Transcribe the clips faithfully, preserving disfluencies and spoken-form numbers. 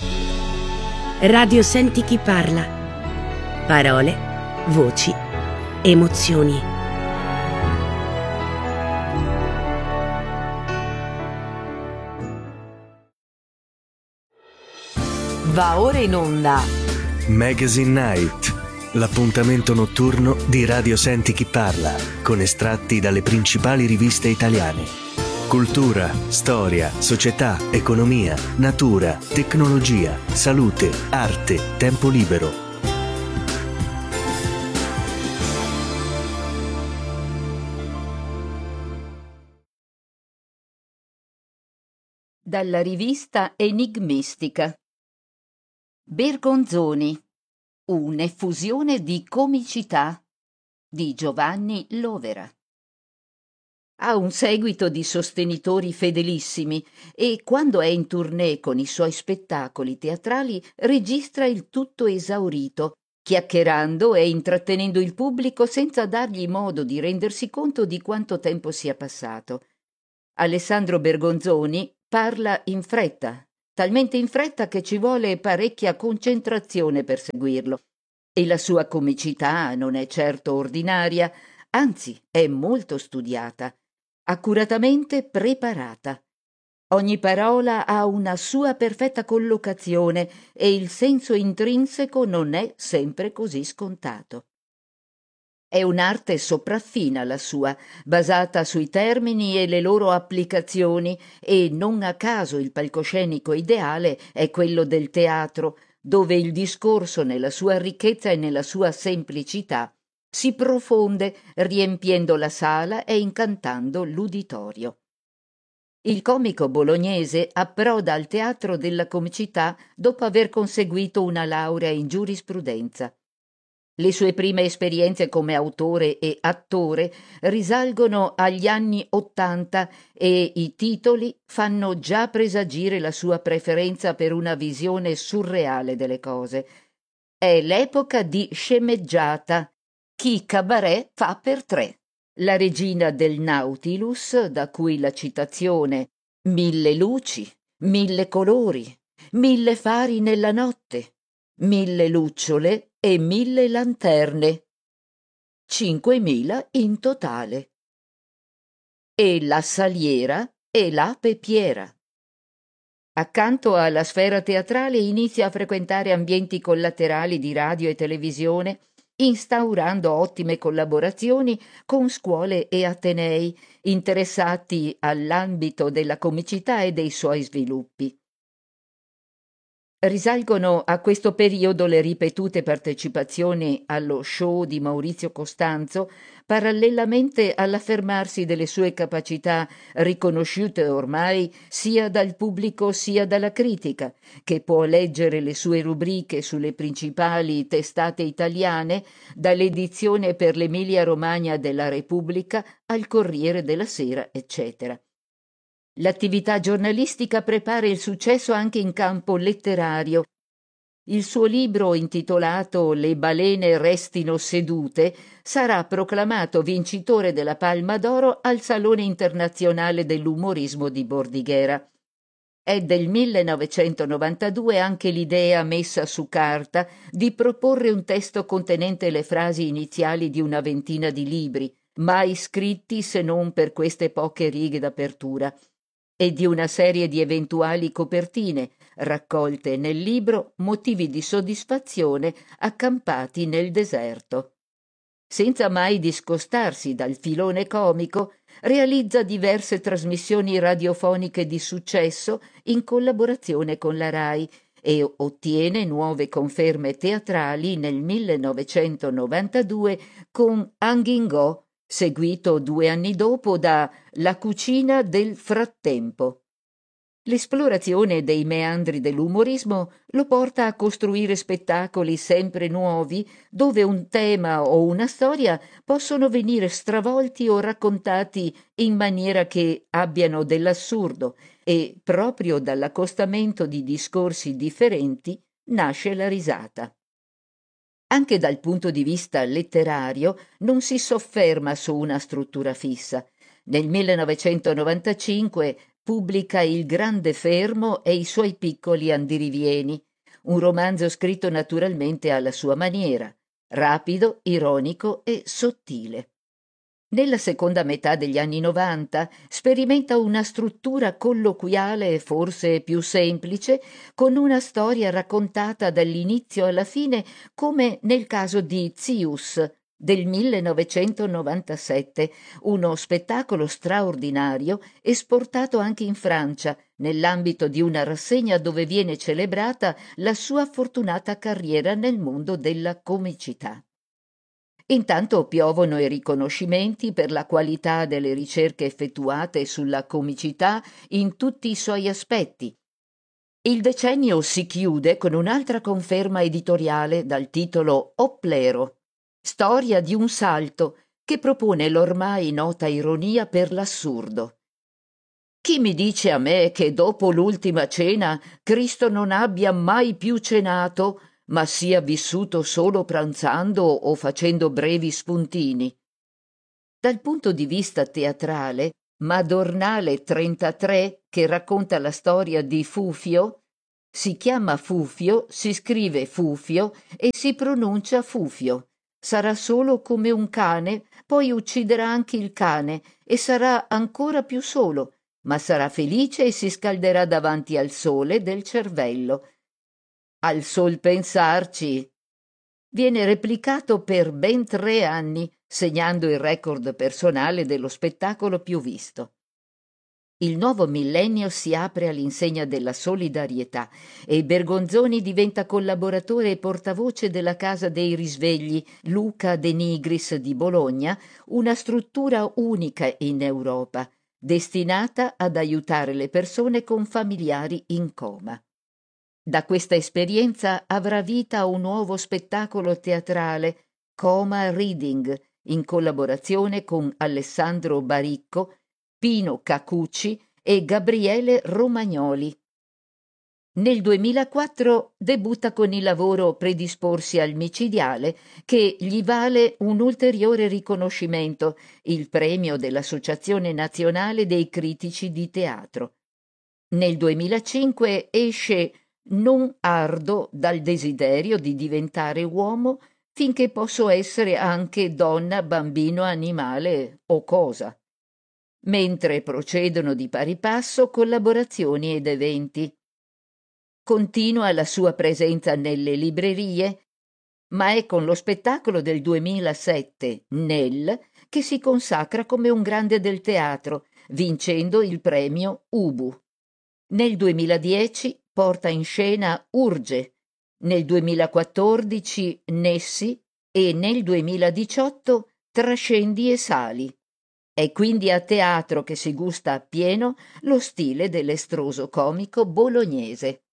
Radio Senti chi parla. Parole, voci, emozioni. Va ora in onda Magazine Night, l'appuntamento notturno di Radio Senti chi parla, con estratti dalle principali riviste italiane. Cultura, storia, società, economia, natura, tecnologia, salute, arte, tempo libero. dalla rivista Enigmistica. Bergonzoni, un'effusione di comicità di Giovanni Lovera. Ha un seguito di sostenitori fedelissimi e quando è in tournée con i suoi spettacoli teatrali registra il tutto esaurito, chiacchierando e intrattenendo il pubblico senza dargli modo di rendersi conto di quanto tempo sia passato. Alessandro Bergonzoni parla in fretta, talmente in fretta che ci vuole parecchia concentrazione per seguirlo. E la sua comicità non è certo ordinaria, anzi è molto studiata, accuratamente preparata. Ogni parola ha una sua perfetta collocazione e il senso intrinseco non è sempre così scontato. È un'arte sopraffina la sua, basata sui termini e le loro applicazioni, e non a caso il palcoscenico ideale è quello del teatro, dove il discorso nella sua ricchezza e nella sua semplicità si profonde riempiendo la sala e incantando l'uditorio. Il comico bolognese approda al teatro della comicità dopo aver conseguito una laurea in giurisprudenza. Le sue prime esperienze come autore e attore risalgono agli anni Ottanta e i titoli fanno già presagire la sua preferenza per una visione surreale delle cose. È l'epoca di sceneggiata, chi cabaret fa per tre. La regina del Nautilus, da cui la citazione «Mille luci, mille colori, mille fari nella notte, mille lucciole e mille lanterne, cinquemila in totale». E la Saliera e la Pepiera. Accanto alla sfera teatrale inizia a frequentare ambienti collaterali di radio e televisione, instaurando ottime collaborazioni con scuole e atenei interessati all'ambito della comicità e dei suoi sviluppi. Risalgono a questo periodo le ripetute partecipazioni allo show di Maurizio Costanzo, parallelamente all'affermarsi delle sue capacità riconosciute ormai sia dal pubblico sia dalla critica, che può leggere le sue rubriche sulle principali testate italiane, dall'edizione per l'Emilia-Romagna della Repubblica al Corriere della Sera, eccetera. L'attività giornalistica prepara il successo anche in campo letterario. Il suo libro, intitolato Le balene restino sedute, sarà proclamato vincitore della Palma d'Oro al Salone internazionale dell'umorismo di Bordighera. È del millenovecentonovantadue anche l'idea messa su carta di proporre un testo contenente le frasi iniziali di una ventina di libri, mai scritti se non per queste poche righe d'apertura, e di una serie di eventuali copertine, raccolte nel libro Motivi di soddisfazione accampati nel deserto. Senza mai discostarsi dal filone comico, realizza diverse trasmissioni radiofoniche di successo in collaborazione con la RAI e ottiene nuove conferme teatrali nel millenovecentonovantadue con Angingò, seguito due anni dopo da La cucina del frattempo. L'esplorazione dei meandri dell'umorismo lo porta a costruire spettacoli sempre nuovi, dove un tema o una storia possono venire stravolti o raccontati in maniera che abbiano dell'assurdo, e proprio dall'accostamento di discorsi differenti nasce la risata. Anche dal punto di vista letterario non si sofferma su una struttura fissa. Nel millenovecentonovantacinque pubblica Il grande fermo e i suoi piccoli andirivieni, un romanzo scritto naturalmente alla sua maniera, rapido, ironico e sottile. Nella seconda metà degli anni novanta sperimenta una struttura colloquiale e forse più semplice, con una storia raccontata dall'inizio alla fine, come nel caso di Zius del millenovecentonovantasette, uno spettacolo straordinario esportato anche in Francia, nell'ambito di una rassegna dove viene celebrata la sua fortunata carriera nel mondo della comicità. Intanto piovono i riconoscimenti per la qualità delle ricerche effettuate sulla comicità in tutti i suoi aspetti. Il decennio si chiude con un'altra conferma editoriale dal titolo Oplero, storia di un salto, che propone l'ormai nota ironia per l'assurdo. Chi mi dice a me che dopo l'ultima cena Cristo non abbia mai più cenato, ma sia vissuto solo pranzando o facendo brevi spuntini? Dal punto di vista teatrale, Madornale trentatré, che racconta la storia di Fufio, si chiama Fufio, si scrive Fufio e si pronuncia Fufio. Sarà solo come un cane, poi ucciderà anche il cane e sarà ancora più solo, ma sarà felice e si scalderà davanti al sole del cervello. Al sol pensarci. Viene replicato per ben tre anni, segnando il record personale dello spettacolo più visto. Il nuovo millennio si apre all'insegna della solidarietà e Bergonzoni diventa collaboratore e portavoce della Casa dei Risvegli Luca De Nigris di Bologna, una struttura unica in Europa, destinata ad aiutare le persone con familiari in coma. Da questa esperienza avrà vita un nuovo spettacolo teatrale, Coma Reading, in collaborazione con Alessandro Baricco, Pino Cacucci e Gabriele Romagnoli. Nel duemilaquattro debutta con il lavoro Predisporsi al micidiale, che gli vale un ulteriore riconoscimento, il premio dell'Associazione Nazionale dei Critici di Teatro. Nel duemilacinque esce Non ardo dal desiderio di diventare uomo finché posso essere anche donna, bambino, animale o cosa. Mentre procedono di pari passo collaborazioni ed eventi. Continua la sua presenza nelle librerie, ma è con lo spettacolo del duemilasette, Nell, che si consacra come un grande del teatro, vincendo il premio Ubu. Nel duemiladieci porta in scena Urge, nel duemilaquattordici Nessi e nel duemiladiciotto Trascendi e sali. È quindi a teatro che si gusta appieno lo stile dell'estroso comico bolognese.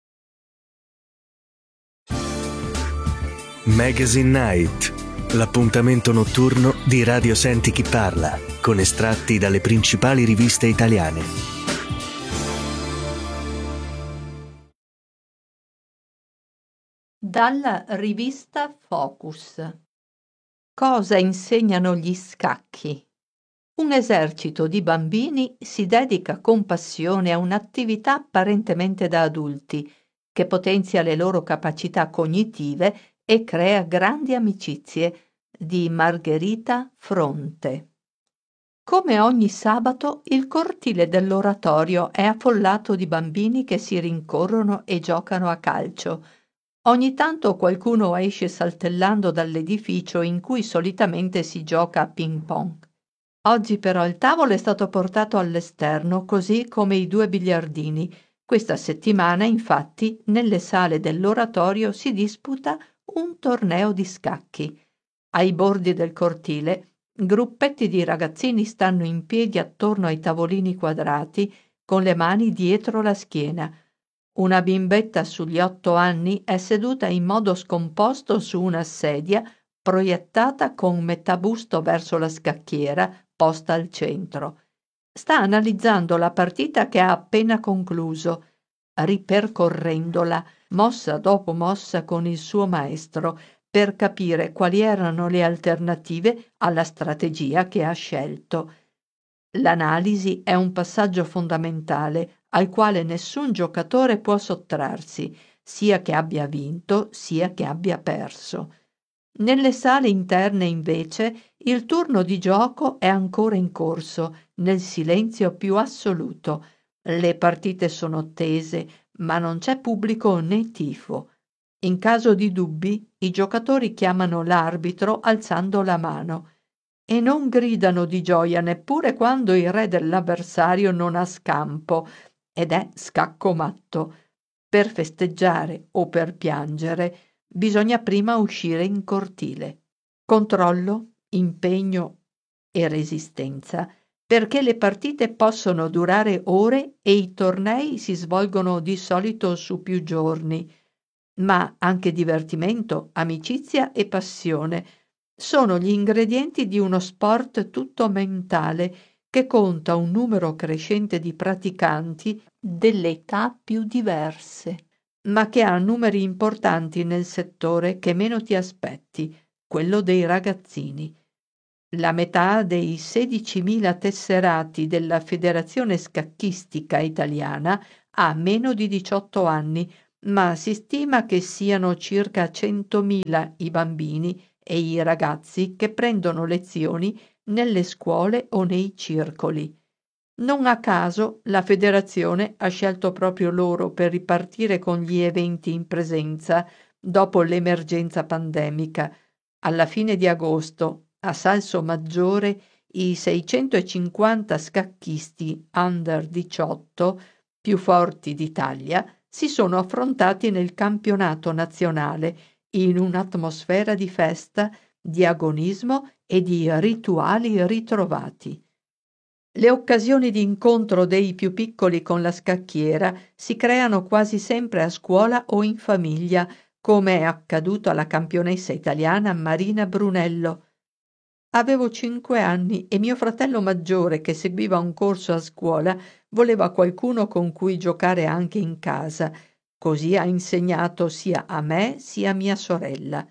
Magazine Night, l'appuntamento notturno di Radio Senti Chi Parla, con estratti dalle principali riviste italiane. Dalla rivista Focus. Cosa insegnano gli scacchi? Un esercito di bambini si dedica con passione a un'attività apparentemente da adulti, che potenzia le loro capacità cognitive e crea grandi amicizie, di Margherita Fronte. Come ogni sabato, il cortile dell'oratorio è affollato di bambini che si rincorrono e giocano a calcio. Ogni tanto qualcuno esce saltellando dall'edificio in cui solitamente si gioca a ping pong. Oggi però il tavolo è stato portato all'esterno, così come i due biliardini. Questa settimana, infatti, nelle sale dell'oratorio si disputa un torneo di scacchi. Ai bordi del cortile, gruppetti di ragazzini stanno in piedi attorno ai tavolini quadrati, con le mani dietro la schiena. Una bimbetta sugli otto anni è seduta in modo scomposto su una sedia proiettata con metà busto verso la scacchiera posta al centro. Sta analizzando la partita che ha appena concluso, ripercorrendola mossa dopo mossa con il suo maestro per capire quali erano le alternative alla strategia che ha scelto. L'analisi è un passaggio fondamentale al quale nessun giocatore può sottrarsi, sia che abbia vinto, sia che abbia perso. Nelle sale interne, invece, il turno di gioco è ancora in corso, nel silenzio più assoluto. Le partite sono tese, ma non c'è pubblico né tifo. In caso di dubbi, i giocatori chiamano l'arbitro alzando la mano e non gridano di gioia neppure quando il re dell'avversario non ha scampo ed è scacco matto. Per festeggiare o per piangere bisogna prima uscire in cortile. Controllo, impegno e resistenza, perché le partite possono durare ore e i tornei si svolgono di solito su più giorni, ma anche divertimento, amicizia e passione sono gli ingredienti di uno sport tutto mentale che conta un numero crescente di praticanti delle età più diverse, ma che ha numeri importanti nel settore che meno ti aspetti, quello dei ragazzini. La metà dei sedicimila tesserati della Federazione Scacchistica Italiana ha meno di diciotto anni, ma si stima che siano circa centomila i bambini e i ragazzi che prendono lezioni nelle scuole o nei circoli. Non a caso la federazione ha scelto proprio loro per ripartire con gli eventi in presenza dopo l'emergenza pandemica. Alla fine di agosto, a Salsomaggiore, i seicentocinquanta scacchisti under diciotto più forti d'Italia si sono affrontati nel campionato nazionale in un'atmosfera di festa, di agonismo e di rituali ritrovati. Le occasioni di incontro dei più piccoli con la scacchiera si creano quasi sempre a scuola o in famiglia, come è accaduto alla campionessa italiana Marina Brunello. Avevo cinque anni e mio fratello maggiore, che seguiva un corso a scuola, voleva qualcuno con cui giocare anche in casa. Così ha insegnato sia a me sia a mia sorella.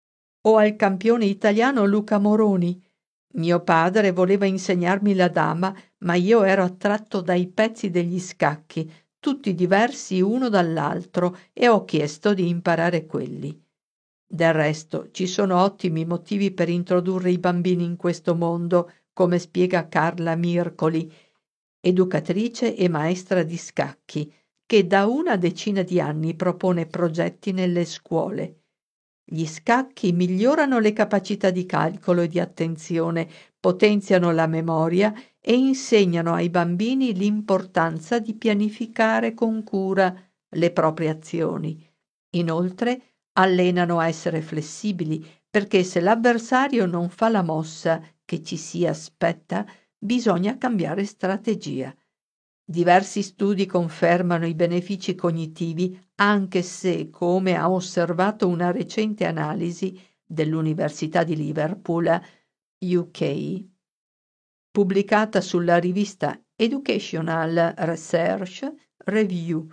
O al campione italiano Luca Moroni. Mio padre voleva insegnarmi la dama, ma io ero attratto dai pezzi degli scacchi, tutti diversi uno dall'altro, e ho chiesto di imparare quelli. Del resto, ci sono ottimi motivi per introdurre i bambini in questo mondo, come spiega Carla Mircoli, educatrice e maestra di scacchi, che da una decina di anni propone progetti nelle scuole. Gli scacchi migliorano le capacità di calcolo e di attenzione, potenziano la memoria e insegnano ai bambini l'importanza di pianificare con cura le proprie azioni. Inoltre, allenano a essere flessibili, perché se l'avversario non fa la mossa che ci si aspetta, bisogna cambiare strategia. Diversi studi confermano i benefici cognitivi, anche se, come ha osservato una recente analisi dell'Università di Liverpool, U K, pubblicata sulla rivista Educational Research Review,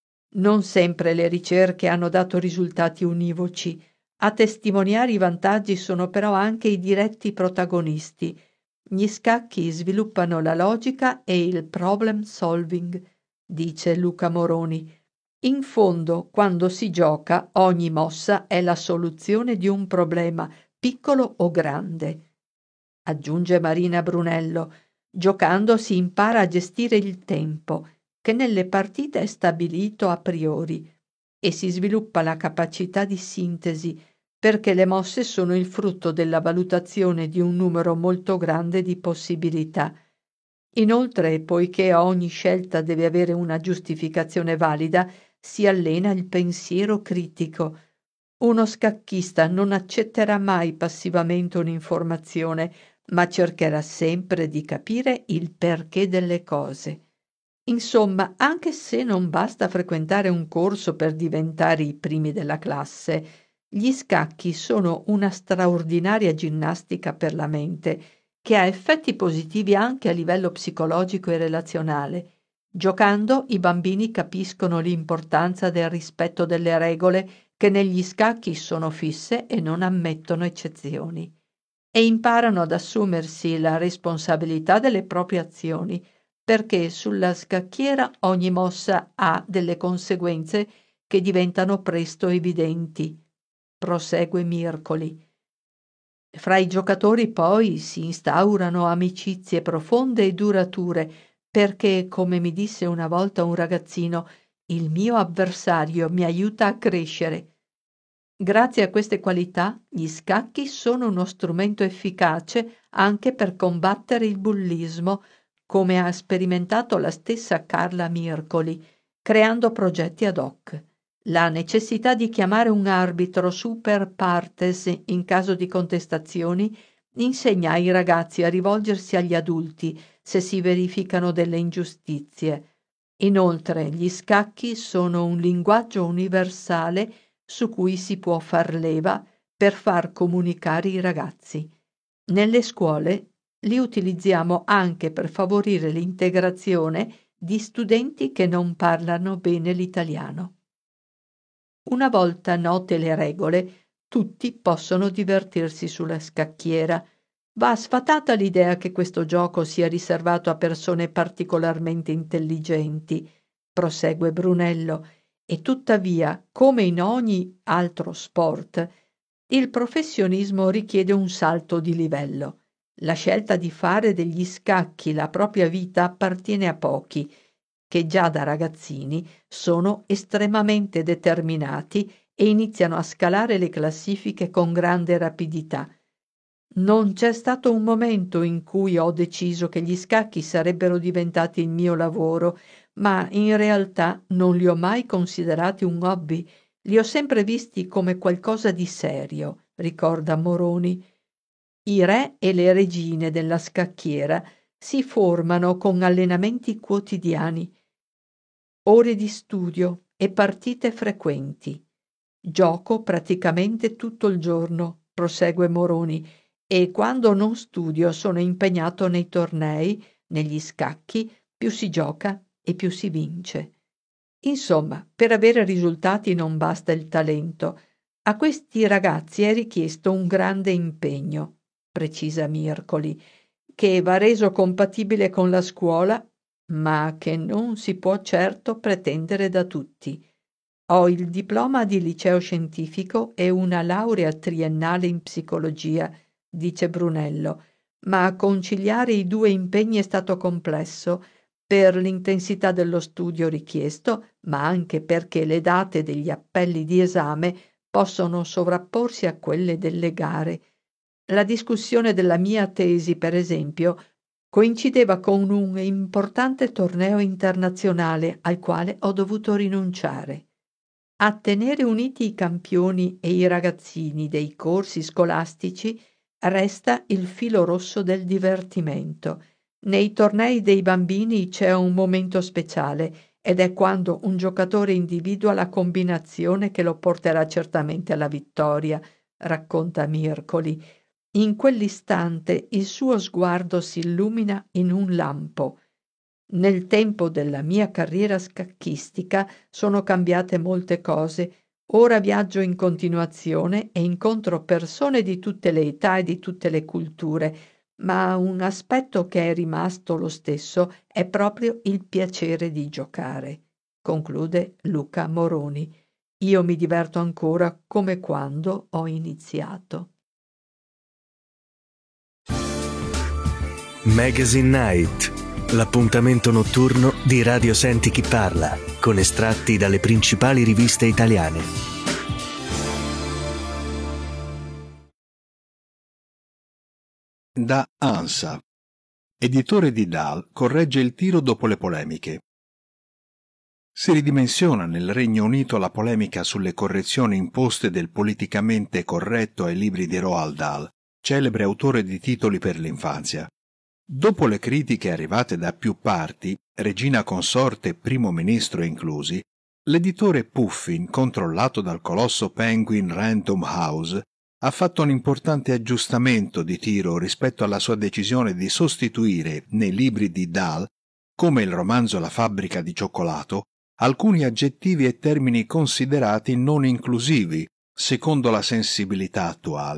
non sempre le ricerche hanno dato risultati univoci. A testimoniare i vantaggi sono però anche i diretti protagonisti. Gli scacchi sviluppano la logica e il problem solving, dice Luca Moroni. In fondo, quando si gioca, ogni mossa è la soluzione di un problema, piccolo o grande. Aggiunge Marina Brunello, giocando si impara a gestire il tempo, che nelle partite è stabilito a priori, e si sviluppa la capacità di sintesi, perché le mosse sono il frutto della valutazione di un numero molto grande di possibilità. Inoltre, poiché ogni scelta deve avere una giustificazione valida, si allena il pensiero critico. Uno scacchista non accetterà mai passivamente un'informazione, ma cercherà sempre di capire il perché delle cose. Insomma, anche se non basta frequentare un corso per diventare i primi della classe, gli scacchi sono una straordinaria ginnastica per la mente, che ha effetti positivi anche a livello psicologico e relazionale. Giocando, i bambini capiscono l'importanza del rispetto delle regole che negli scacchi sono fisse e non ammettono eccezioni. e imparano ad assumersi la responsabilità delle proprie azioni, perché sulla scacchiera ogni mossa ha delle conseguenze che diventano presto evidenti. Prosegue Mircoli. Fra i giocatori poi si instaurano amicizie profonde e durature, perché, come mi disse una volta un ragazzino, il mio avversario mi aiuta a crescere. Grazie a queste qualità, gli scacchi sono uno strumento efficace anche per combattere il bullismo, come ha sperimentato la stessa Carla Mircoli, creando progetti ad hoc. La necessità di chiamare un arbitro super partes in caso di contestazioni insegna ai ragazzi a rivolgersi agli adulti se si verificano delle ingiustizie. Inoltre, gli scacchi sono un linguaggio universale su cui si può far leva per far comunicare i ragazzi. Nelle scuole li utilizziamo anche per favorire l'integrazione di studenti che non parlano bene l'italiano. Una volta note le regole, tutti possono divertirsi sulla scacchiera. Va sfatata l'idea che questo gioco sia riservato a persone particolarmente intelligenti, prosegue Brunello, e tuttavia, come in ogni altro sport, il professionismo richiede un salto di livello. La scelta di fare degli scacchi la propria vita appartiene a pochi, che già da ragazzini sono estremamente determinati e iniziano a scalare le classifiche con grande rapidità. Non c'è stato un momento in cui ho deciso che gli scacchi sarebbero diventati il mio lavoro, ma in realtà non li ho mai considerati un hobby, li ho sempre visti come qualcosa di serio, ricorda Moroni. I re e le regine della scacchiera si formano con allenamenti quotidiani, ore di studio e partite frequenti. Gioco praticamente tutto il giorno, prosegue Moroni, e quando non studio sono impegnato nei tornei, negli scacchi, più si gioca e più si vince. Insomma, per avere risultati non basta il talento. A questi ragazzi è richiesto un grande impegno, precisa Mircoli, che va reso compatibile con la scuola, ma che non si può certo pretendere da tutti. Ho il diploma di liceo scientifico e una laurea triennale in psicologia, dice Brunello, ma conciliare i due impegni è stato complesso per l'intensità dello studio richiesto, ma anche perché le date degli appelli di esame possono sovrapporsi a quelle delle gare. La discussione della mia tesi, per esempio, coincideva con un importante torneo internazionale al quale ho dovuto rinunciare. A tenere uniti i campioni e i ragazzini dei corsi scolastici resta il filo rosso del divertimento. Nei tornei dei bambini c'è un momento speciale ed è quando un giocatore individua la combinazione che lo porterà certamente alla vittoria, racconta Mircoli. In quell'istante il suo sguardo si illumina in un lampo. Nel tempo della mia carriera scacchistica sono cambiate molte cose. Ora viaggio in continuazione e incontro persone di tutte le età e di tutte le culture, ma un aspetto che è rimasto lo stesso è proprio il piacere di giocare, conclude Luca Moroni. Io mi diverto ancora come quando ho iniziato. Magazine Night, l'appuntamento notturno di Radio Senti Chi Parla, con estratti dalle principali riviste italiane. Da ANSA. Editore di D A L corregge il tiro dopo le polemiche. Si ridimensiona nel Regno Unito la polemica sulle correzioni imposte del politicamente corretto ai libri di Roald Dahl, celebre autore di titoli per l'infanzia. Dopo le critiche arrivate da più parti, regina consorte e primo ministro inclusi, l'editore Puffin, controllato dal colosso Penguin Random House, ha fatto un importante aggiustamento di tiro rispetto alla sua decisione di sostituire nei libri di Dahl, come il romanzo La fabbrica di cioccolato, alcuni aggettivi e termini considerati non inclusivi, secondo la sensibilità attuale,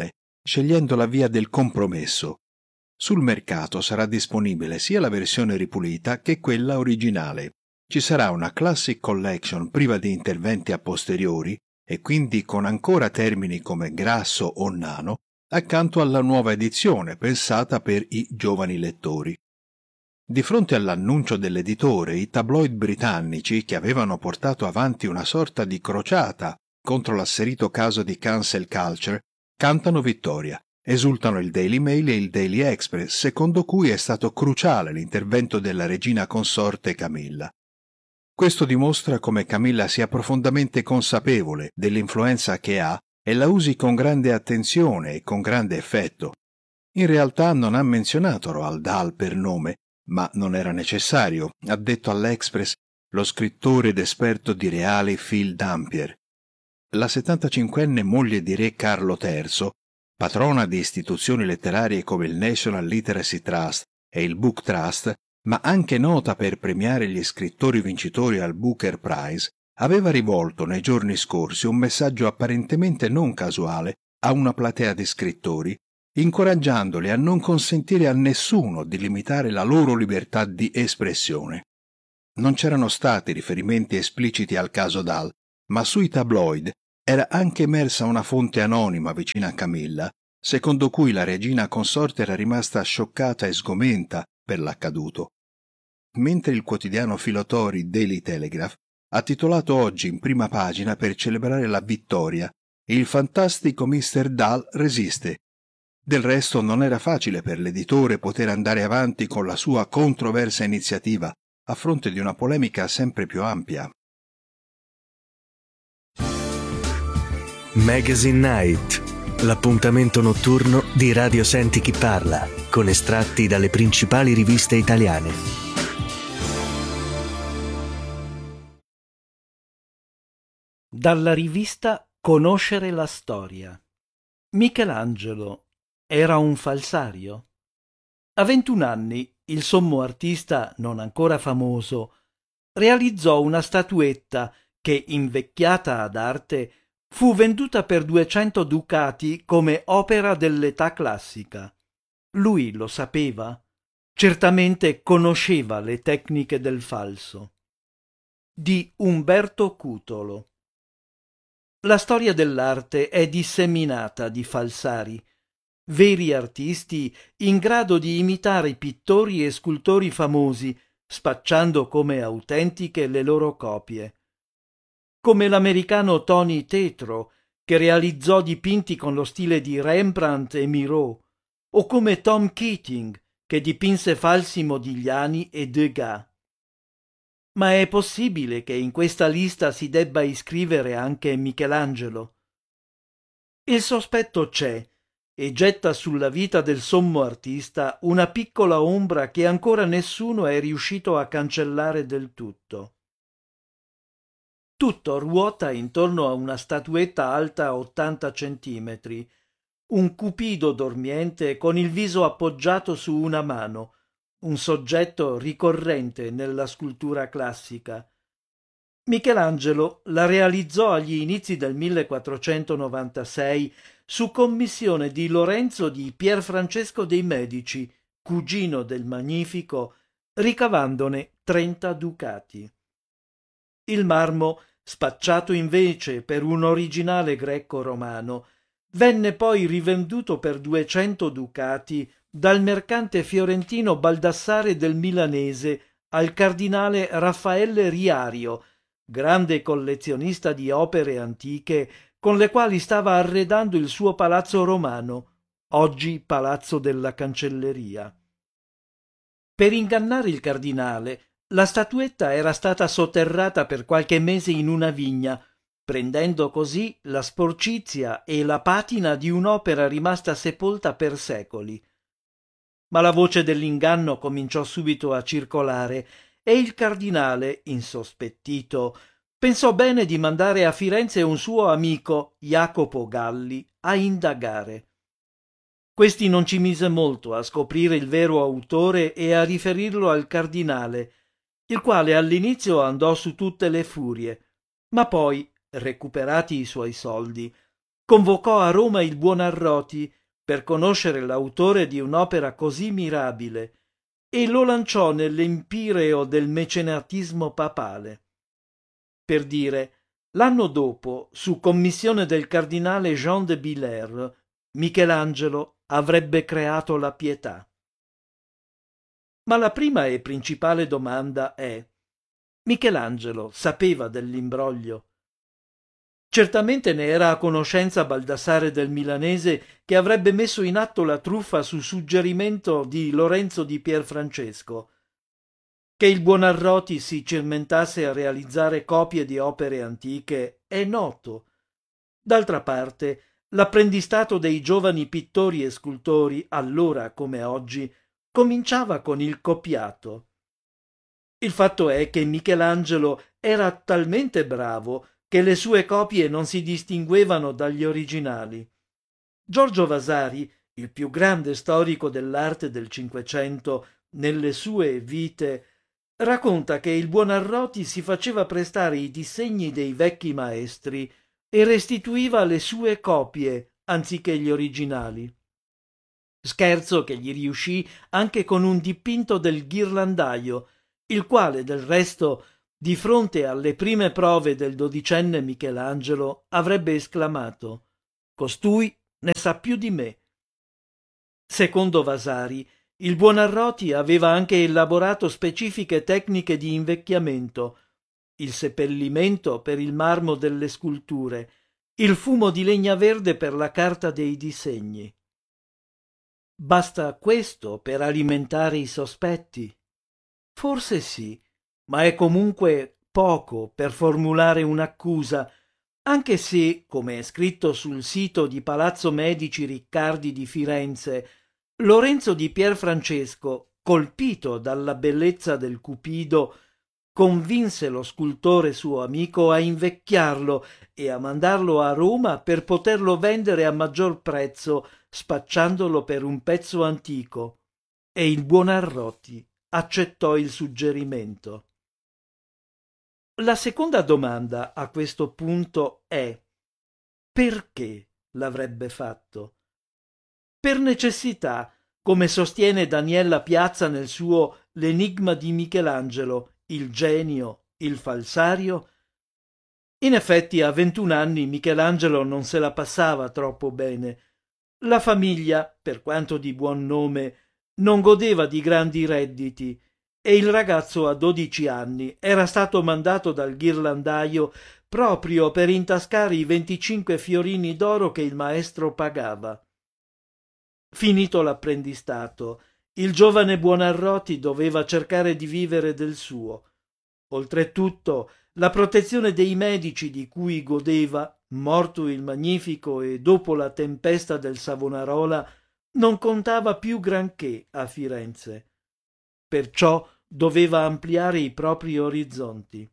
scegliendo la via del compromesso. Sul mercato sarà disponibile sia la versione ripulita che quella originale. Ci sarà una Classic Collection priva di interventi a posteriori e quindi con ancora termini come grasso o nano, accanto alla nuova edizione pensata per i giovani lettori. Di fronte all'annuncio dell'editore, i tabloid britannici, che avevano portato avanti una sorta di crociata contro l'asserito caso di cancel culture, cantano vittoria. Esultano il Daily Mail e il Daily Express, secondo cui è stato cruciale l'intervento della regina consorte Camilla. Questo dimostra come Camilla sia profondamente consapevole dell'influenza che ha e la usi con grande attenzione e con grande effetto. In realtà non ha menzionato Roald Dahl per nome, ma non era necessario, ha detto all'Express lo scrittore ed esperto di reali Phil Dampier. La settantacinquenne moglie di re Carlo terzo, patrona di istituzioni letterarie come il National Literacy Trust e il Book Trust, ma anche nota per premiare gli scrittori vincitori al Booker Prize, aveva rivolto nei giorni scorsi un messaggio apparentemente non casuale a una platea di scrittori, incoraggiandoli a non consentire a nessuno di limitare la loro libertà di espressione. Non c'erano stati riferimenti espliciti al caso Dahl, ma sui tabloid era anche emersa una fonte anonima vicina a Camilla, secondo cui la regina consorte era rimasta scioccata e sgomenta per l'accaduto. Mentre il quotidiano filotori Daily Telegraph ha titolato oggi in prima pagina per celebrare la vittoria «Il fantastico mister Dahl resiste». Del resto non era facile per l'editore poter andare avanti con la sua controversa iniziativa a fronte di una polemica sempre più ampia. Magazine Night, l'appuntamento notturno di Radio Senti Chi Parla, con estratti dalle principali riviste italiane. Dalla rivista Conoscere la storia. Michelangelo era un falsario? A ventuno anni il sommo artista, non ancora famoso, realizzò una statuetta che, invecchiata ad arte, fu venduta per duecento ducati come opera dell'età classica. Lui lo sapeva? Certamente conosceva le tecniche del falso. Di Umberto Cutolo. La storia dell'arte è disseminata di falsari, veri artisti in grado di imitare pittori e scultori famosi, spacciando come autentiche le loro copie. Come l'americano Tony Tetro, che realizzò dipinti con lo stile di Rembrandt e Miro, o come Tom Keating, che dipinse falsi Modigliani e Degas. Ma è possibile che in questa lista si debba iscrivere anche Michelangelo? Il sospetto c'è e getta sulla vita del sommo artista una piccola ombra che ancora nessuno è riuscito a cancellare del tutto. Tutto ruota intorno a una statuetta alta ottanta centimetri, un cupido dormiente con il viso appoggiato su una mano, un soggetto ricorrente nella scultura classica. Michelangelo la realizzò agli inizi del millequattrocentonovantasei su commissione di Lorenzo di Pierfrancesco dei Medici, cugino del Magnifico, ricavandone trenta ducati. Il marmo, spacciato invece per un originale greco-romano, venne poi rivenduto per duecento ducati dal mercante fiorentino Baldassare del Milanese al cardinale Raffaele Riario, grande collezionista di opere antiche con le quali stava arredando il suo palazzo romano, oggi Palazzo della Cancelleria. Per ingannare il cardinale, la statuetta era stata sotterrata per qualche mese in una vigna, prendendo così la sporcizia e la patina di un'opera rimasta sepolta per secoli. Ma la voce dell'inganno cominciò subito a circolare e il cardinale, insospettito, pensò bene di mandare a Firenze un suo amico, Jacopo Galli, a indagare. Questi non ci mise molto a scoprire il vero autore e a riferirlo al cardinale, il quale all'inizio andò su tutte le furie, ma poi, recuperati i suoi soldi, convocò a Roma il Buonarroti, per conoscere l'autore di un'opera così mirabile e lo lanciò nell'empireo del mecenatismo papale. Per dire, l'anno dopo, su commissione del cardinale Jean de Billers, Michelangelo avrebbe creato la Pietà. Ma la prima e principale domanda è: Michelangelo sapeva dell'imbroglio? Certamente ne era a conoscenza Baldassare del Milanese, che avrebbe messo in atto la truffa su suggerimento di Lorenzo di Pierfrancesco. Che il Buonarroti si cimentasse a realizzare copie di opere antiche è noto. D'altra parte, l'apprendistato dei giovani pittori e scultori, allora come oggi, cominciava con il copiato. Il fatto è che Michelangelo era talmente bravo che le sue copie non si distinguevano dagli originali. Giorgio Vasari, il più grande storico dell'arte del Cinquecento, nelle sue vite, racconta che il Buonarroti si faceva prestare i disegni dei vecchi maestri e restituiva le sue copie anziché gli originali. Scherzo che gli riuscì anche con un dipinto del Ghirlandaio, il quale, del resto, di fronte alle prime prove del dodicenne Michelangelo, avrebbe esclamato: «Costui ne sa più di me». Secondo Vasari, il Buonarroti aveva anche elaborato specifiche tecniche di invecchiamento: il seppellimento per il marmo delle sculture, il fumo di legna verde per la carta dei disegni. Basta questo per alimentare i sospetti? Forse sì, ma è comunque poco per formulare un'accusa, anche se, come è scritto sul sito di Palazzo Medici Riccardi di Firenze, Lorenzo di Pierfrancesco, colpito dalla bellezza del Cupido, convinse lo scultore suo amico a invecchiarlo e a mandarlo a Roma per poterlo vendere a maggior prezzo, spacciandolo per un pezzo antico, e il Buonarroti accettò il suggerimento. La seconda domanda a questo punto è: perché l'avrebbe fatto? Per necessità, come sostiene Daniela Piazza nel suo L'enigma di Michelangelo, il genio, il falsario? In effetti, a ventuno anni Michelangelo non se la passava troppo bene. La famiglia, per quanto di buon nome, non godeva di grandi redditi e il ragazzo a dodici anni era stato mandato dal ghirlandaio proprio per intascare i venticinque fiorini d'oro che il maestro pagava. Finito l'apprendistato, il giovane Buonarroti doveva cercare di vivere del suo. Oltretutto, la protezione dei medici di cui godeva, morto il Magnifico e dopo la tempesta del Savonarola, non contava più granché a Firenze. Perciò doveva ampliare i propri orizzonti.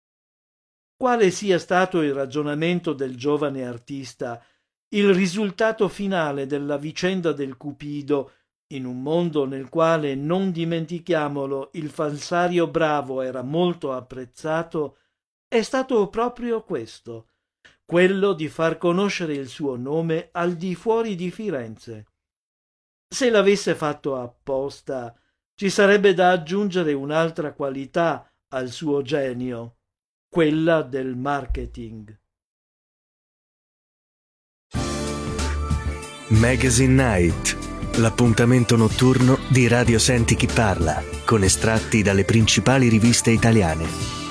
Quale sia stato il ragionamento del giovane artista, il risultato finale della vicenda del Cupido, in un mondo nel quale, non dimentichiamolo, il falsario bravo era molto apprezzato, è stato proprio questo, quello di far conoscere il suo nome al di fuori di Firenze. Se l'avesse fatto apposta, ci sarebbe da aggiungere un'altra qualità al suo genio, quella del marketing. Magazine Night, l'appuntamento notturno di Radio Senti Chi Parla, con estratti dalle principali riviste italiane.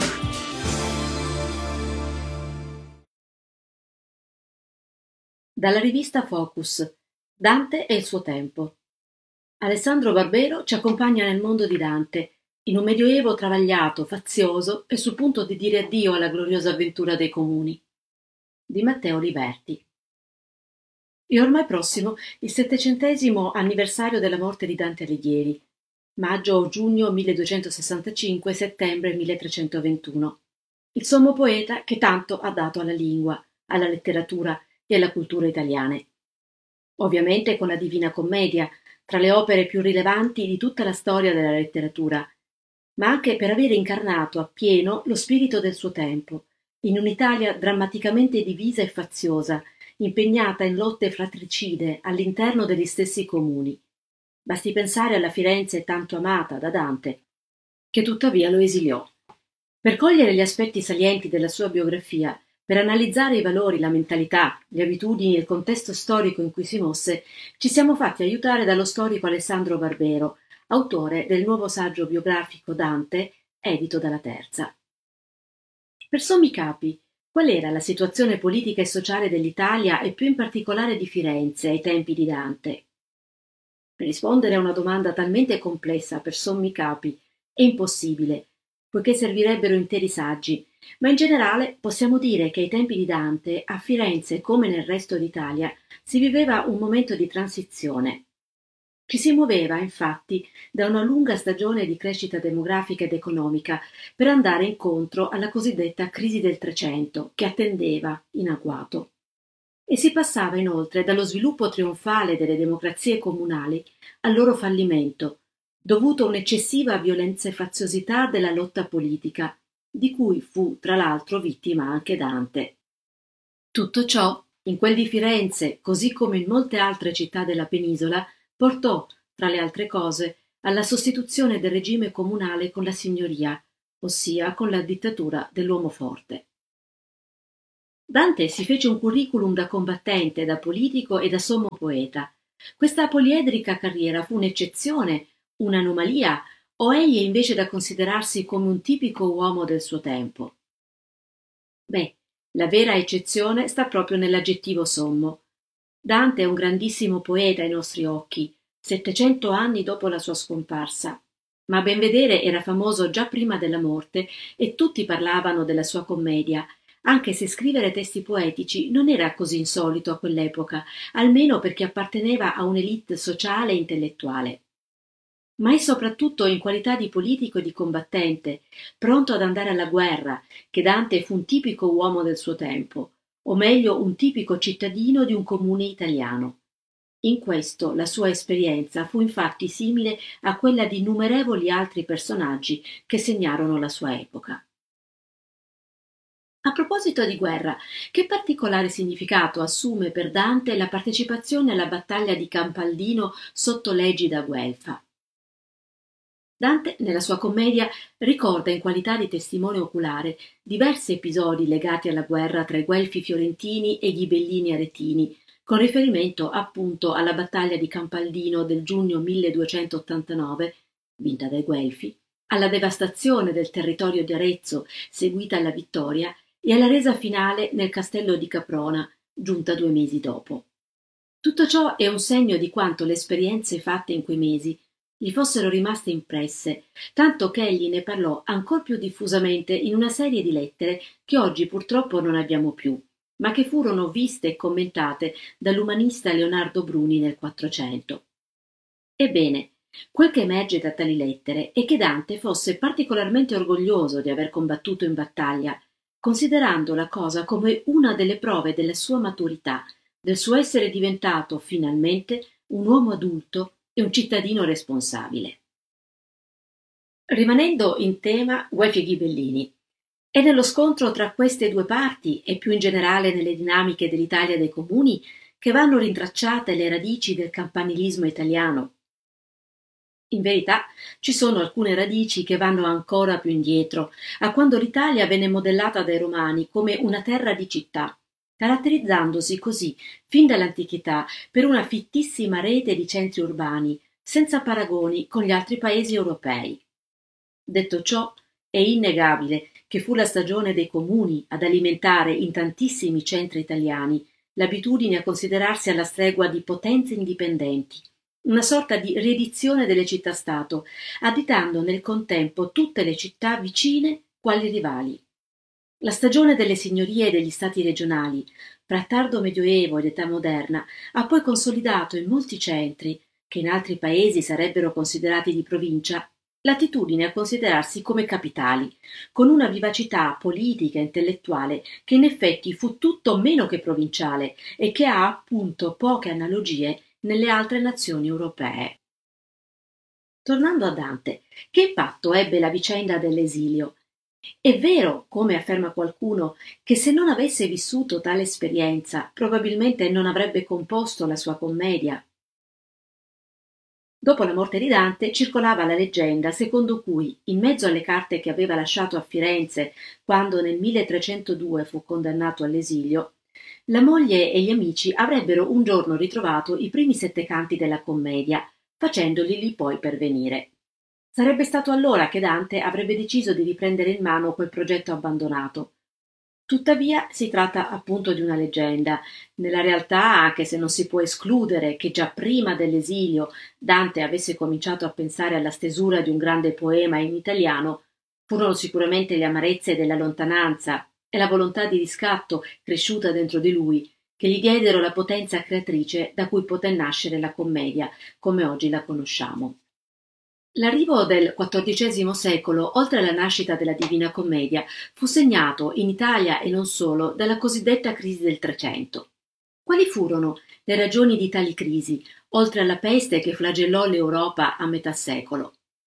Dalla rivista Focus, Dante e il suo tempo. Alessandro Barbero ci accompagna nel mondo di Dante, in un medioevo travagliato, fazioso e sul punto di dire addio alla gloriosa avventura dei comuni. Di Matteo Liberti. È ormai prossimo il settecentesimo anniversario della morte di Dante Alighieri, maggio o giugno milleduecentosessantacinque, settembre milletrecentoventuno, il sommo poeta che tanto ha dato alla lingua, alla letteratura e alla cultura italiane. Ovviamente con la Divina Commedia, tra le opere più rilevanti di tutta la storia della letteratura, ma anche per avere incarnato appieno lo spirito del suo tempo, in un'Italia drammaticamente divisa e faziosa, impegnata in lotte fratricide all'interno degli stessi comuni. Basti pensare alla Firenze tanto amata da Dante, che tuttavia lo esiliò. Per cogliere gli aspetti salienti della sua biografia, per analizzare i valori, la mentalità, le abitudini e il contesto storico in cui si mosse, ci siamo fatti aiutare dallo storico Alessandro Barbero, autore del nuovo saggio biografico Dante, edito dalla Terza. Per sommi capi, qual era la situazione politica e sociale dell'Italia e più in particolare di Firenze ai tempi di Dante? Rispondere a una domanda talmente complessa per sommi capi è impossibile, poiché servirebbero interi saggi, ma in generale possiamo dire che ai tempi di Dante, a Firenze come nel resto d'Italia, si viveva un momento di transizione. Ci si muoveva, infatti, da una lunga stagione di crescita demografica ed economica per andare incontro alla cosiddetta crisi del Trecento, che attendeva in agguato. E si passava inoltre dallo sviluppo trionfale delle democrazie comunali al loro fallimento, dovuto a un'eccessiva violenza e faziosità della lotta politica, di cui fu tra l'altro vittima anche Dante. Tutto ciò, in quel di Firenze, così come in molte altre città della penisola, portò, tra le altre cose, alla sostituzione del regime comunale con la signoria, ossia con la dittatura dell'uomo forte. Dante si fece un curriculum da combattente, da politico e da sommo poeta. Questa poliedrica carriera fu un'eccezione, un'anomalia, o egli è invece da considerarsi come un tipico uomo del suo tempo? Beh, la vera eccezione sta proprio nell'aggettivo sommo. Dante è un grandissimo poeta ai nostri occhi, settecento anni dopo la sua scomparsa, ma a ben vedere era famoso già prima della morte e tutti parlavano della sua commedia, anche se scrivere testi poetici non era così insolito a quell'epoca, almeno perché apparteneva a un'élite sociale e intellettuale. Ma è soprattutto in qualità di politico e di combattente, pronto ad andare alla guerra, che Dante fu un tipico uomo del suo tempo, o meglio un tipico cittadino di un comune italiano. In questo la sua esperienza fu infatti simile a quella di innumerevoli altri personaggi che segnarono la sua epoca. A proposito di guerra, che particolare significato assume per Dante la partecipazione alla battaglia di Campaldino sotto l'egida guelfa? Dante, nella sua commedia, ricorda in qualità di testimone oculare diversi episodi legati alla guerra tra i Guelfi fiorentini e i Ghibellini aretini, con riferimento appunto alla battaglia di Campaldino del giugno milleduecentottantanove, vinta dai Guelfi, alla devastazione del territorio di Arezzo, seguita alla vittoria, e alla resa finale nel castello di Caprona, giunta due mesi dopo. Tutto ciò è un segno di quanto le esperienze fatte in quei mesi gli fossero rimaste impresse, tanto che egli ne parlò ancor più diffusamente in una serie di lettere che oggi purtroppo non abbiamo più, ma che furono viste e commentate dall'umanista Leonardo Bruni nel Quattrocento. Ebbene, quel che emerge da tali lettere è che Dante fosse particolarmente orgoglioso di aver combattuto in battaglia, considerando la cosa come una delle prove della sua maturità, del suo essere diventato, finalmente, un uomo adulto e un cittadino responsabile. Rimanendo in tema Guelfi e Ghibellini, è nello scontro tra queste due parti e più in generale nelle dinamiche dell'Italia dei comuni che vanno rintracciate le radici del campanilismo italiano. In verità ci sono alcune radici che vanno ancora più indietro, a quando l'Italia venne modellata dai Romani come una terra di città, caratterizzandosi così fin dall'antichità per una fittissima rete di centri urbani, senza paragoni con gli altri paesi europei. Detto ciò, è innegabile che fu la stagione dei comuni ad alimentare in tantissimi centri italiani l'abitudine a considerarsi alla stregua di potenze indipendenti, una sorta di riedizione delle città-stato, additando nel contempo tutte le città vicine quali rivali. La stagione delle signorie e degli stati regionali, fra tardo medioevo ed età moderna, ha poi consolidato in molti centri, che in altri paesi sarebbero considerati di provincia, l'attitudine a considerarsi come capitali, con una vivacità politica e intellettuale che in effetti fu tutto meno che provinciale e che ha appunto poche analogie nelle altre nazioni europee. Tornando a Dante, che impatto ebbe la vicenda dell'esilio? È vero, come afferma qualcuno, che se non avesse vissuto tale esperienza, probabilmente non avrebbe composto la sua commedia. Dopo la morte di Dante circolava la leggenda secondo cui, in mezzo alle carte che aveva lasciato a Firenze quando nel milletrecentodue fu condannato all'esilio, la moglie e gli amici avrebbero un giorno ritrovato i primi sette canti della commedia, facendoli lì poi pervenire. Sarebbe stato allora che Dante avrebbe deciso di riprendere in mano quel progetto abbandonato. Tuttavia si tratta appunto di una leggenda. Nella realtà, anche se non si può escludere che già prima dell'esilio Dante avesse cominciato a pensare alla stesura di un grande poema in italiano, furono sicuramente le amarezze della lontananza e la volontà di riscatto cresciuta dentro di lui che gli diedero la potenza creatrice da cui poté nascere la commedia, come oggi la conosciamo. L'arrivo del quattordicesimo secolo, oltre alla nascita della Divina Commedia, fu segnato, in Italia e non solo, dalla cosiddetta crisi del Trecento. Quali furono le ragioni di tali crisi, oltre alla peste che flagellò l'Europa a metà secolo?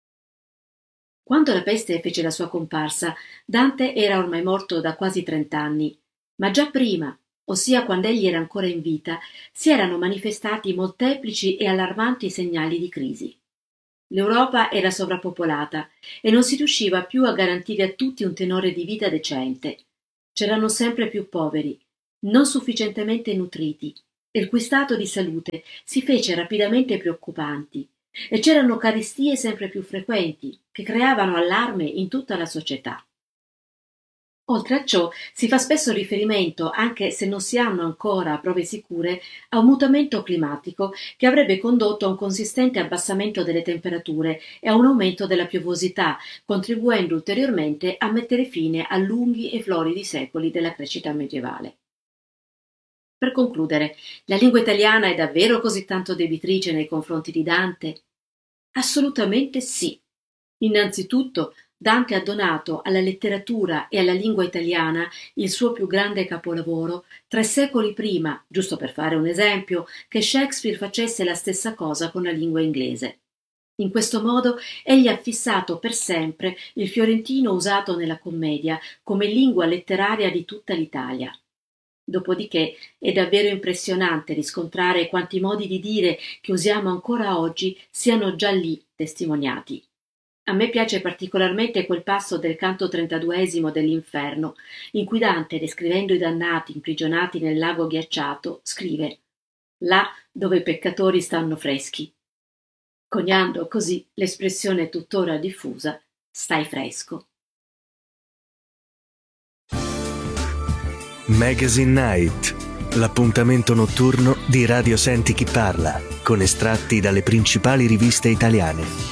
Quando la peste fece la sua comparsa, Dante era ormai morto da quasi trent'anni, ma già prima, ossia quando egli era ancora in vita, si erano manifestati molteplici e allarmanti segnali di crisi. L'Europa era sovrappopolata e non si riusciva più a garantire a tutti un tenore di vita decente. C'erano sempre più poveri, non sufficientemente nutriti, e il cui stato di salute si fece rapidamente preoccupanti, e c'erano carestie sempre più frequenti, che creavano allarme in tutta la società. Oltre a ciò, si fa spesso riferimento, anche se non si hanno ancora prove sicure, a un mutamento climatico che avrebbe condotto a un consistente abbassamento delle temperature e a un aumento della piovosità, contribuendo ulteriormente a mettere fine a lunghi e floridi secoli della crescita medievale. Per concludere, la lingua italiana è davvero così tanto debitrice nei confronti di Dante? Assolutamente sì. Innanzitutto, Dante ha donato alla letteratura e alla lingua italiana il suo più grande capolavoro tre secoli prima, giusto per fare un esempio, che Shakespeare facesse la stessa cosa con la lingua inglese. In questo modo egli ha fissato per sempre il fiorentino usato nella commedia come lingua letteraria di tutta l'Italia. Dopodiché è davvero impressionante riscontrare quanti modi di dire che usiamo ancora oggi siano già lì testimoniati. A me piace particolarmente quel passo del canto trentaduesimo dell'Inferno, in cui Dante, descrivendo i dannati imprigionati nel lago ghiacciato, scrive «là dove i peccatori stanno freschi», coniando così l'espressione tuttora diffusa «stai fresco». Magazine Night, l'appuntamento notturno di Radio Senti Chi Parla, con estratti dalle principali riviste italiane.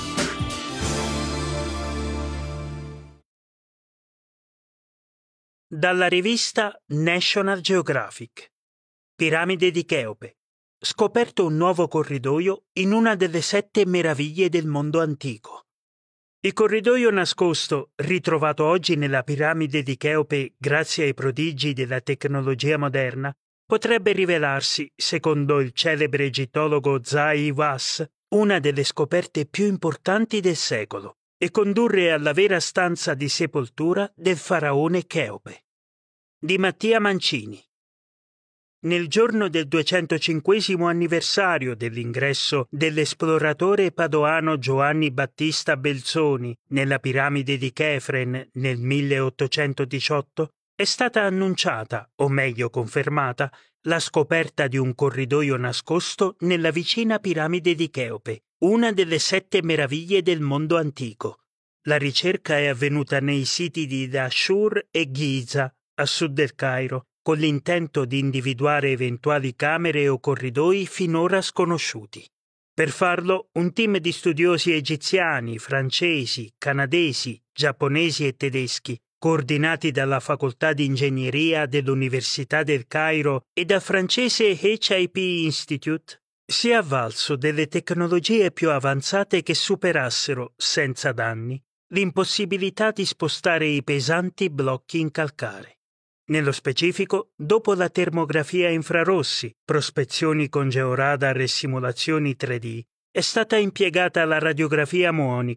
Dalla rivista National Geographic. Piramide di Cheope. Scoperto un nuovo corridoio in una delle sette meraviglie del mondo antico. Il corridoio nascosto, ritrovato oggi nella piramide di Cheope grazie ai prodigi della tecnologia moderna, potrebbe rivelarsi, secondo il celebre egittologo Zahi Hawass, una delle scoperte più importanti del secolo e condurre alla vera stanza di sepoltura del faraone Cheope. Di Mattia Mancini. Nel giorno del duecentocinquesimo anniversario dell'ingresso dell'esploratore padoano Giovanni Battista Belzoni nella piramide di Chefren nel milleottocentodiciotto, è stata annunciata, o meglio confermata, la scoperta di un corridoio nascosto nella vicina piramide di Cheope, una delle sette meraviglie del mondo antico. La ricerca è avvenuta nei siti di Dashur e Giza, a sud del Cairo, con l'intento di individuare eventuali camere o corridoi finora sconosciuti. Per farlo, un team di studiosi egiziani, francesi, canadesi, giapponesi e tedeschi, coordinati dalla Facoltà di Ingegneria dell'Università del Cairo e dal francese H I P Institute, si è avvalso delle tecnologie più avanzate che superassero, senza danni, l'impossibilità di spostare i pesanti blocchi in calcare. Nello specifico, dopo la termografia a infrarossi, prospezioni con georadar e simulazioni tre D, è stata impiegata la radiografia muonica,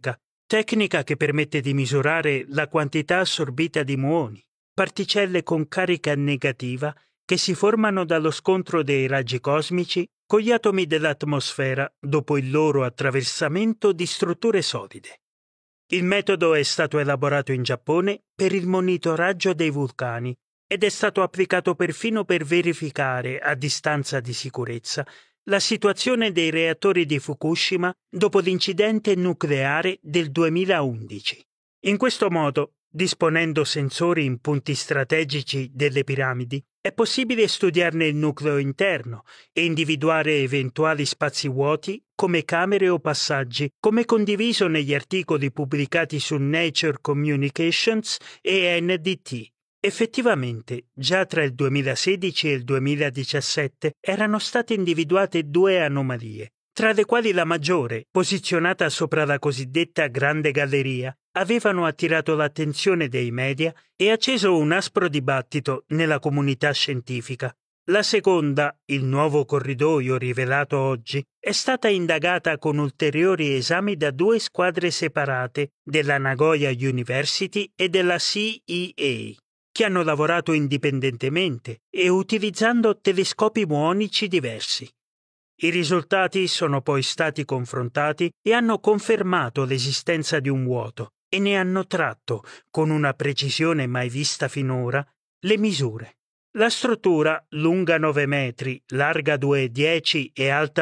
tecnica che permette di misurare la quantità assorbita di muoni, particelle con carica negativa che si formano dallo scontro dei raggi cosmici con gli atomi dell'atmosfera dopo il loro attraversamento di strutture solide. Il metodo è stato elaborato in Giappone per il monitoraggio dei vulcani ed è stato applicato perfino per verificare, a distanza di sicurezza, la situazione dei reattori di Fukushima dopo l'incidente nucleare del duemilaundici. In questo modo, disponendo sensori in punti strategici delle piramidi, è possibile studiarne il nucleo interno e individuare eventuali spazi vuoti come camere o passaggi, come condiviso negli articoli pubblicati su Nature Communications e N D T. Effettivamente, già tra il duemilasedici e il duemiladiciassette erano state individuate due anomalie, tra le quali la maggiore, posizionata sopra la cosiddetta Grande Galleria, avevano attirato l'attenzione dei media e acceso un aspro dibattito nella comunità scientifica. La seconda, il nuovo corridoio rivelato oggi, è stata indagata con ulteriori esami da due squadre separate della Nagoya University e della C E A, che hanno lavorato indipendentemente e utilizzando telescopi muonici diversi. I risultati sono poi stati confrontati e hanno confermato l'esistenza di un vuoto e ne hanno tratto, con una precisione mai vista finora, le misure. La struttura, lunga nove metri, larga due virgola dieci e alta